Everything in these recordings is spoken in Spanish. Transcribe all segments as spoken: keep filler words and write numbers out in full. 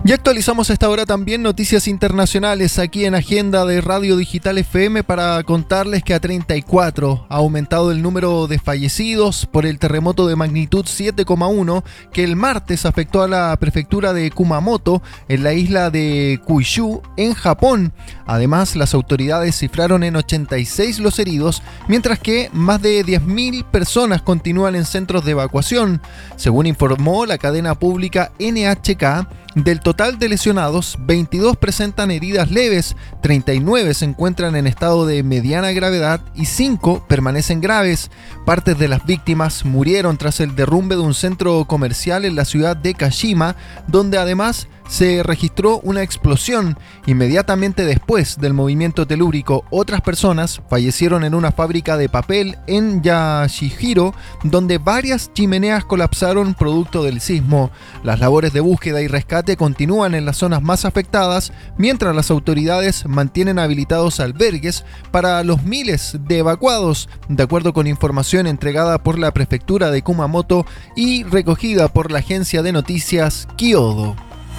Y actualizamos a esta hora también noticias internacionales aquí en Agenda de Radio Digital F M para contarles que a treinta y cuatro ha aumentado el número de fallecidos por el terremoto de magnitud siete coma uno que el martes afectó a la prefectura de Kumamoto en la isla de Kyushu en Japón. Además, las autoridades cifraron en ochenta y seis los heridos, mientras que más de diez mil personas continúan en centros de evacuación. Según informó la cadena pública N H K, del total de lesionados, veintidós presentan heridas leves, treinta y nueve se encuentran en estado de mediana gravedad y cinco permanecen graves. Partes de las víctimas murieron tras el derrumbe de un centro comercial en la ciudad de Kashima, donde además se registró una explosión. Inmediatamente después del movimiento telúrico, otras personas fallecieron en una fábrica de papel en Yashihiro, donde varias chimeneas colapsaron producto del sismo. Las labores de búsqueda y rescate continúan en las zonas más afectadas, mientras las autoridades mantienen habilitados albergues para los miles de evacuados, de acuerdo con información entregada por la prefectura de Kumamoto y recogida por la agencia de noticias Kyodo.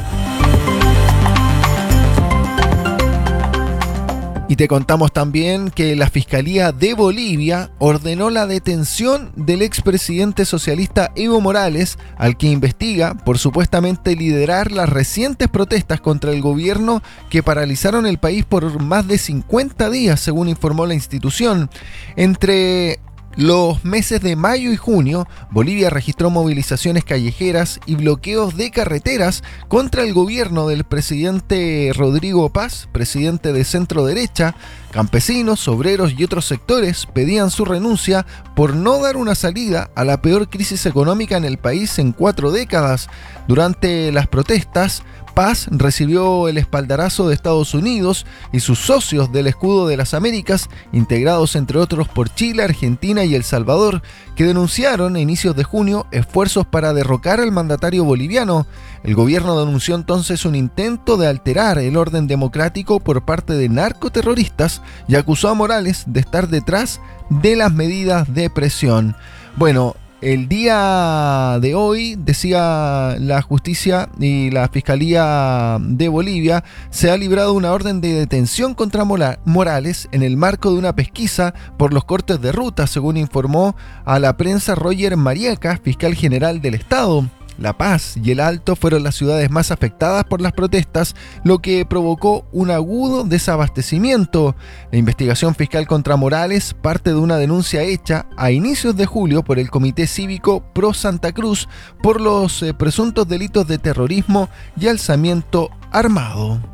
Y te contamos también que la Fiscalía de Bolivia ordenó la detención del expresidente socialista Evo Morales, al que investiga por supuestamente liderar las recientes protestas contra el gobierno que paralizaron el país por más de cincuenta días, según informó la institución. Entre los meses de mayo y junio, Bolivia registró movilizaciones callejeras y bloqueos de carreteras contra el gobierno del presidente Rodrigo Paz, presidente de centro derecha. Campesinos, obreros y otros sectores pedían su renuncia por no dar una salida a la peor crisis económica en el país en cuatro décadas. Durante las protestas, Paz recibió el espaldarazo de Estados Unidos y sus socios del Escudo de las Américas, integrados entre otros por Chile, Argentina y El Salvador, que denunciaron a inicios de junio esfuerzos para derrocar al mandatario boliviano. El gobierno denunció entonces un intento de alterar el orden democrático por parte de narcoterroristas y acusó a Morales de estar detrás de las medidas de presión. Bueno, el día de hoy, decía la justicia y la Fiscalía de Bolivia, se ha librado una orden de detención contra Morales en el marco de una pesquisa por los cortes de ruta, según informó a la prensa Roger Mariaca, fiscal general del Estado. La Paz y El Alto fueron las ciudades más afectadas por las protestas, lo que provocó un agudo desabastecimiento. La investigación fiscal contra Morales parte de una denuncia hecha a inicios de julio por el Comité Cívico Pro Santa Cruz por los eh, presuntos delitos de terrorismo y alzamiento armado.